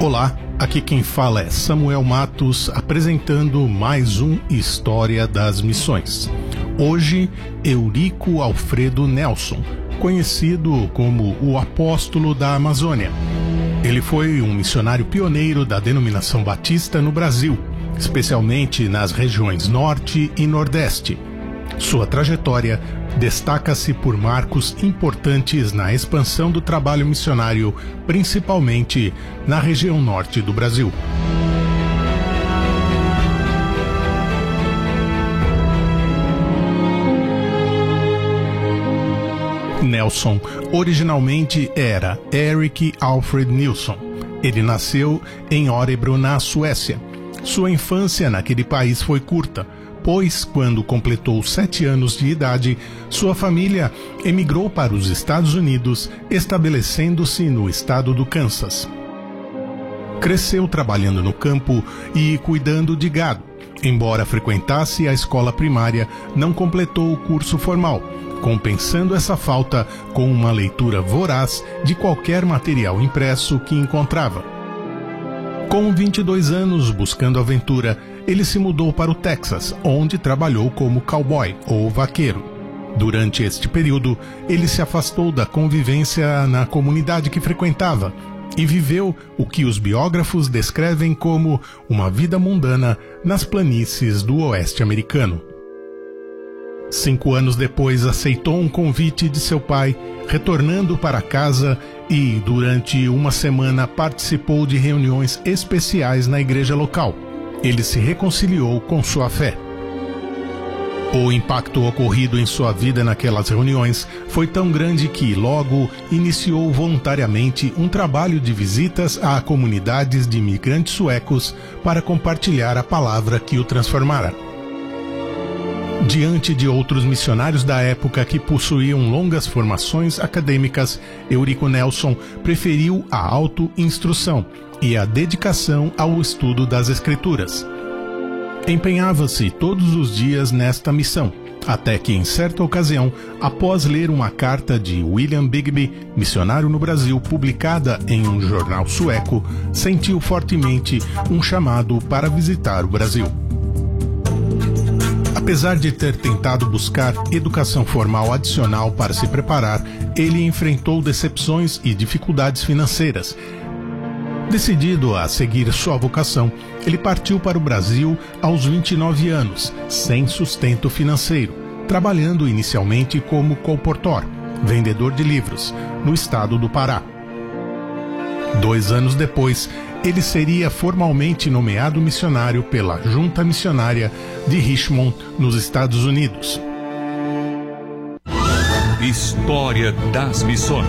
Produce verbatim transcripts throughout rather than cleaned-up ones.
Olá, aqui quem fala é Samuel Matos, apresentando mais um História das Missões. Hoje, Eurico Alfredo Nelson, conhecido como o Apóstolo da Amazônia. Ele foi um missionário pioneiro da denominação batista no Brasil, especialmente nas regiões Norte e Nordeste. Sua trajetória destaca-se por marcos importantes na expansão do trabalho missionário, principalmente na região norte do Brasil. Nelson originalmente era Eric Alfred Nilsson. Ele nasceu em Örebro, na Suécia. Sua infância naquele país foi curta, pois, quando completou sete anos de idade, sua família emigrou para os Estados Unidos, estabelecendo-se no estado do Kansas. Cresceu trabalhando no campo e cuidando de gado. Embora frequentasse a escola primária, não completou o curso formal, compensando essa falta com uma leitura voraz de qualquer material impresso que encontrava. Com vinte e dois anos, buscando aventura, ele se mudou para o Texas, onde trabalhou como cowboy ou vaqueiro. Durante este período, ele se afastou da convivência na comunidade que frequentava e viveu o que os biógrafos descrevem como uma vida mundana nas planícies do oeste americano. Cinco anos depois, aceitou um convite de seu pai, retornando para casa e, durante uma semana, participou de reuniões especiais na igreja local. Ele se reconciliou com sua fé. O impacto ocorrido em sua vida naquelas reuniões foi tão grande que logo iniciou voluntariamente um trabalho de visitas a comunidades de imigrantes suecos para compartilhar a palavra que o transformara. Diante de outros missionários da época que possuíam longas formações acadêmicas, Eurico Nelson preferiu a autoinstrução e a dedicação ao estudo das Escrituras. Empenhava-se todos os dias nesta missão, até que, em certa ocasião, após ler uma carta de William Bigby, missionário no Brasil, publicada em um jornal sueco, sentiu fortemente um chamado para visitar o Brasil. Apesar de ter tentado buscar educação formal adicional para se preparar, ele enfrentou decepções e dificuldades financeiras. Decidido a seguir sua vocação, ele partiu para o Brasil aos vinte e nove anos, sem sustento financeiro, trabalhando inicialmente como colportor, vendedor de livros, no estado do Pará. Dois anos depois, ele seria formalmente nomeado missionário pela Junta Missionária de Richmond, nos Estados Unidos. História das Missões.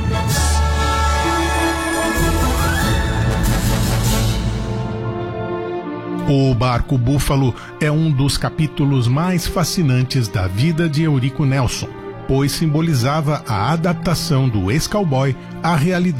O Barco Búfalo é um dos capítulos mais fascinantes da vida de Eurico Nelson, pois simbolizava a adaptação do ex-cowboy à realidade